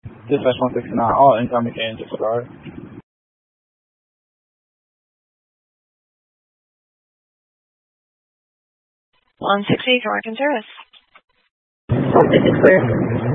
Dispatch 169, all incoming and disregard. 160, American Service. Clear.